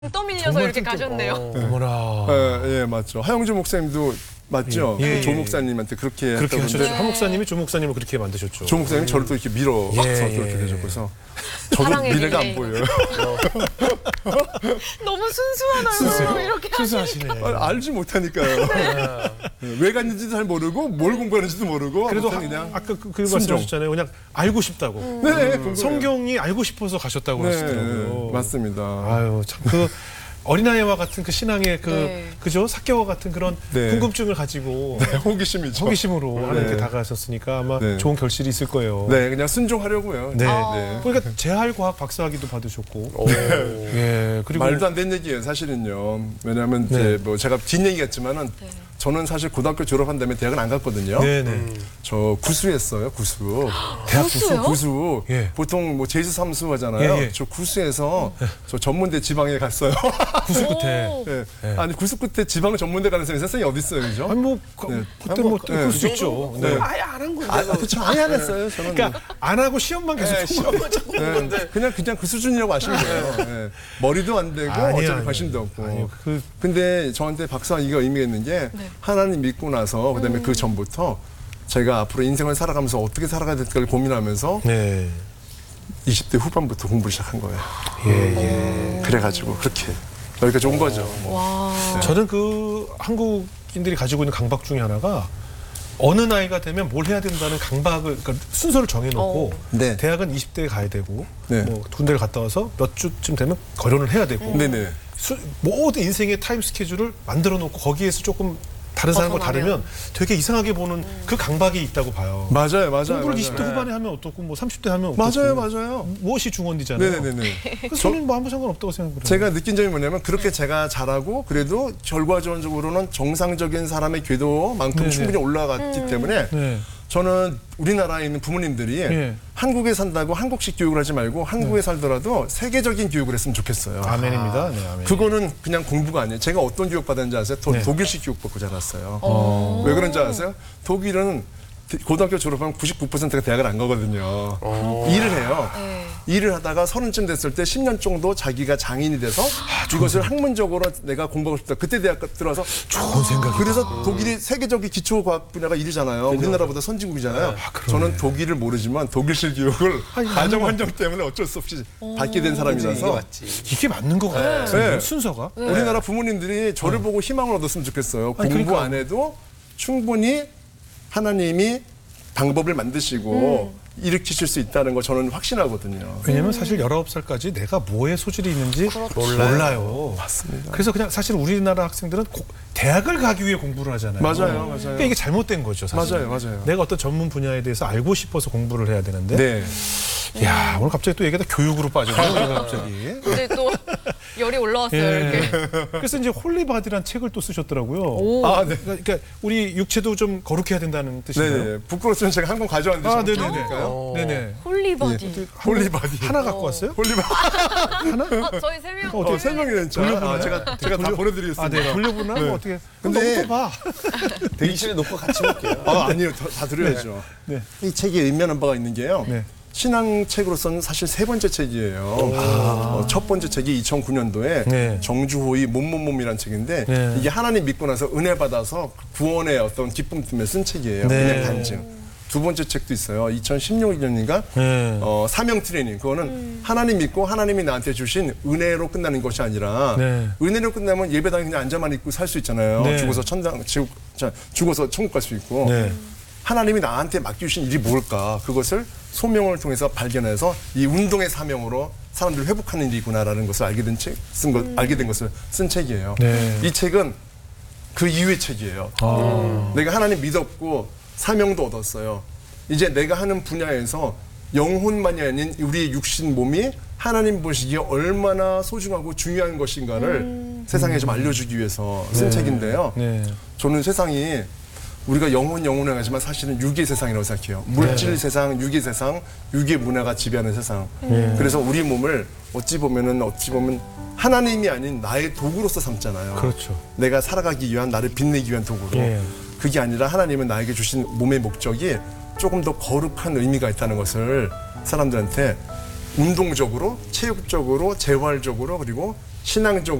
떠밀려서 이렇게 가셨네요. 어머나. 예, 맞죠. 하영주 목사님도 맞죠. 예. 조 목사님한테 그렇게 그렇게 했다고 하셨죠. 그러는데 하 목사님이 조 목사님을 그렇게 만드셨죠. 조 목사님이 저를 또 이렇게 밀어서 예, 그렇게 예. 되셨고 그래서 저도 사랑의 미래가 안 릴레이. 보여요. 너무 순수한 얼굴로 이렇게 순수하시네. 알지 못하니까요. 왜 갔는지도 잘 모르고 뭘 공부하는지도 모르고 그래도 아무튼 그냥 아까 그 말씀하셨잖아요. 그냥 알고 싶다고. 네, 궁금해요. 성경이 알고 싶어서 가셨다고 하시더라고요. 네, 맞습니다. 아유, 참 그 어린아이와 같은 그 신앙의 네. 그죠? 사개와 같은 그런 네. 궁금증을 가지고 네, 호기심이죠. 호기심으로 하나님께 네. 다가가셨으니까 아마 네. 좋은 결실이 있을 거예요. 네, 그냥 순종하려고요. 네. 네. 그러니까 재활과학 박사학위도 받으셨고. 예. 그리고 말도 안 되는 얘기예요, 사실은요. 왜냐하면 네. 이제 뭐 제가 뒷얘기겠지만은 저는 사실 고등학교 졸업한 다음에 대학은 안 갔거든요. 네네. 저 구수했어요, 구수. 대학 구수요? 구수. 예. 보통 뭐 제수 삼수 하잖아요. 예, 예. 저 구수해서 저 전문대 지방에 갔어요. 구수 끝에. 오. 예. 예. 아니 구수 끝에 지방 전문대 가는 세상이 어디 있어요, 그죠? 아니 뭐 네. 그때 뭐 네. 그럴 수 있죠. 네. 네. 아예 안 한 건데. 아, 그쵸. 아예 안 했어요, 저는. 그러니까 안 하고 시험만 계속 네, 시험만 자꾸 보는데. 그냥 그 수준이라고 아시면 돼요. 예. 머리도 안 되고 어차피 관심도 없고. 아니요. 근데 저한테 박사학위가 의미가 있는 게 하나님 믿고 나서 그다음에 그 전부터 제가 앞으로 인생을 살아가면서 어떻게 살아가야 될까를 고민하면서 네. 20대 후반부터 공부를 시작한 거예요. 예. 그래가지고 그렇게 여기까지 온 거죠. 와. 저는 그 한국인들이 가지고 있는 강박 중에 하나가 어느 나이가 되면 뭘 해야 된다는 강박을 그러니까 순서를 정해놓고 네. 대학은 20대에 가야 되고 네. 뭐 군대를 갔다 와서 몇 주쯤 되면 결혼을 해야 되고 네네. 모든 인생의 타임 스케줄을 만들어 놓고 거기에서 조금 다른 사람과 벗어나면. 다르면 되게 이상하게 보는 그 강박이 있다고 봐요. 맞아요. 공부를 맞아요. 20대 후반에 하면 어떻고 뭐 30대 하면 어떻고 맞아요. 무엇이 중원이잖아요. 네네네. 그래서 저는 뭐 아무 상관없다고 생각해요. 제가 느낀 점이 뭐냐면 그렇게 제가 잘하고 그래도 결과적으로는 정상적인 사람의 궤도만큼 네네. 충분히 올라갔기 때문에 네. 저는 우리나라에 있는 부모님들이 네. 한국에 산다고 한국식 교육을 하지 말고 한국에 살더라도 세계적인 교육을 했으면 좋겠어요. 아멘입니다. 네, 아멘. 그거는 그냥 공부가 아니에요. 제가 어떤 교육 받았는지 아세요? 네. 독일식 교육 받고 자랐어요. 왜 그런지 아세요? 독일은 고등학교 졸업하면 99%가 대학을 안 가거든요. 일을 해요. 네. 일을 하다가 30쯤 됐을 때 10년 정도 자기가 장인이 돼서 이것을 학문적으로 내가 공부하고 싶다. 그때 대학 들어서 좋은 생각이다. 그래서 독일이 세계적인 기초과학 분야가 1위잖아요. 우리나라보다 선진국이잖아요. 저는 독일을 모르지만 독일식 교육을 가정 환경 때문에 어쩔 수 없이 받게 된 이게 사람이라서 맞지. 이게 맞는 것 같아요. 네. 순서가. 우리나라 부모님들이 저를 보고 희망을 얻었으면 좋겠어요. 아니, 공부 그러니까. 안 해도 충분히 하나님이 방법을 만드시고 일으키실 수 있다는 거 저는 확신하거든요. 왜냐면 사실 19살까지 내가 뭐에 소질이 있는지 그렇죠. 몰라요. 맞습니다. 그래서 그냥 사실 우리나라 학생들은 대학을 가기 위해 공부를 하잖아요. 맞아요. 그러니까 이게 잘못된 거죠, 사실. 맞아요. 내가 어떤 전문 분야에 대해서 알고 싶어서 공부를 해야 되는데. 네. 야, 오늘 갑자기 또 얘기가 교육으로 빠졌네요, 우리가 갑자기. 근데 또 열이 올라왔어요. 예. 이렇게. 그래서 이제 홀리바디라는 책을 또 쓰셨더라고요. 오. 아, 네. 그러니까 우리 육체도 좀 거룩해야 된다는 뜻인가요? 네. 부끄러웠으면 제가 한 권 가져왔는데. 아, 저는 네네네. 드릴까요? 네네. 홀리바디. 홀리바디. 하나 갖고 왔어요? 홀리바디. 저희 세 명. 어떻게 세 명이나 진짜. 돌려보나요? 아, 제가 다 보내드리겠습니다. 아, 네. 돌려보나? 뭐 어떻게. 근데- 근데 봐. 대기실에 놓고 같이 볼게요. 아, 아니요. 다 드려야죠. 네. 이 책이 의미하는 바가 있는 게요. 네. 신앙책으로서는 사실 세 번째 책이에요. 첫 번째 책이 2009년도에 네. 정주호의 몸이라는 책인데 네. 이게 하나님 믿고 나서 은혜 받아서 구원의 어떤 기쁨 때문에 쓴 책이에요. 네. 은혜 간증. 두 번째 책도 있어요. 2016년인가 네. 사명 트레이닝. 그거는 하나님 믿고 하나님이 나한테 주신 은혜로 끝나는 것이 아니라 네. 은혜로 끝나면 예배당에 그냥 앉아만 있고 살 수 있잖아요. 네. 죽어서 죽어서 천국 갈 수 있고. 네. 하나님이 나한테 맡겨주신 일이 뭘까? 그것을 소명을 통해서 발견해서 이 운동의 사명으로 사람들을 회복하는 일이구나라는 것을 알게 된 알게 된 것을 쓴 책이에요. 네. 이 책은 그 이후의 책이에요. 내가 하나님 믿었고 사명도 얻었어요. 이제 내가 하는 분야에서 영혼만이 아닌 우리 육신 몸이 하나님 보시기에 얼마나 소중하고 중요한 것인가를 세상에 좀 알려주기 위해서 쓴 책인데요. 네. 저는 세상이 우리가 영혼을 하지만 사실은 육의 세상이라고 생각해요. 물질 세상, 육의 세상, 육의 문화가 지배하는 세상. 그래서 우리 몸을 어찌 보면 하나님이 아닌 나의 도구로서 삼잖아요. 그렇죠. 내가 살아가기 위한 나를 빛내기 위한 도구로. 예. 그게 아니라 하나님은 나에게 주신 몸의 목적이 조금 더 거룩한 의미가 있다는 것을 사람들한테 운동적으로, 체육적으로, 재활적으로 그리고 신앙적